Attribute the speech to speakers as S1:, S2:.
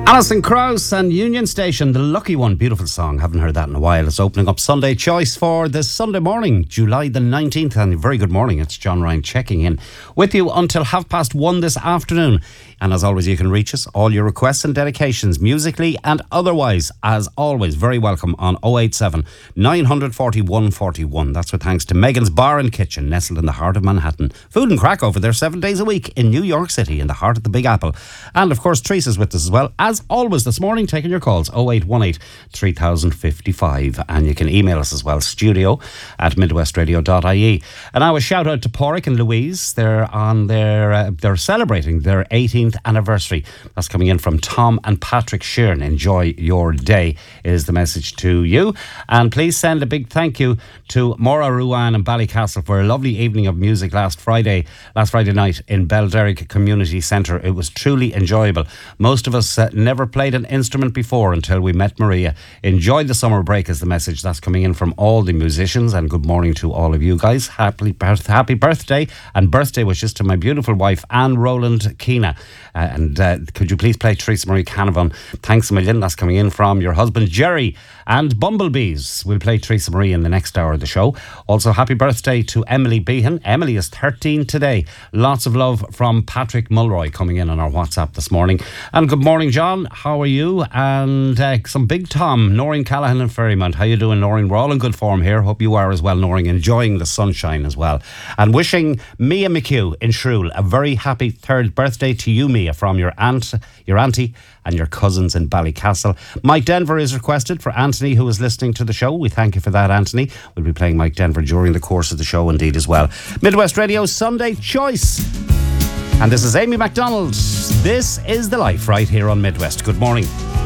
S1: Alison Krauss and Union Station, The Lucky One. Beautiful song. Haven't heard that in a while. It's opening up Sunday Choice for this Sunday morning, July the 19th. And very good morning. It's John Ryan checking in with you until 1:30 this afternoon. And as always, you can reach us. All your requests and dedications, musically and otherwise, as always, very welcome on 087 940 141. That's with thanks to Megan's Bar and Kitchen, nestled in the heart of Manhattan. Food and crack over there 7 days a week in New York City, in the heart of the Big Apple. And of course, Teresa's with us as well, as always this morning, taking your calls 0818 3055. And you can email us as well, studio@midwestradio.ie. And now a shout out to Porrick and Louise. They're on they're celebrating their 18th anniversary. That's coming in from Tom and Patrick Sheeran. Enjoy your day is the message to you. And please send a big thank you to Maura Ruan and Ballycastle for a lovely evening of music last Friday night in Belderrick Community Centre. It was truly enjoyable. Most of us never played an instrument before until we met Maria. Enjoyed the summer break is the message that's coming in from all the musicians. And good morning to all of you guys. Happy birthday and birthday wishes to my beautiful wife Anne Rowland Keena. And could you please play Teresa Marie Canavan? Thanks a million. That's coming in from your husband Jerry. And Bumblebees. We'll play Teresa Marie in the next hour of the show. Also, happy birthday to Emily Behan. Emily is 13 today. Lots of love from Patrick Mulroy coming in on our WhatsApp this morning. And good morning, John. How are you? And some big Tom, Noreen Callahan and Ferrymount. How you doing, Noreen? We're all in good form here. Hope you are as well, Noreen. Enjoying the sunshine as well. And wishing Mia McHugh in Shrule a very happy third birthday to you, Mia, from your auntie and your cousins in Ballycastle. Mike Denver is requested for Anthony, who is listening to the show. We thank you for that, Anthony. We'll be playing Mike Denver during the course of the show indeed as well. Midwest Radio Sunday Choice. And this is Amy MacDonald. This is The Life right here on Midwest. Good morning.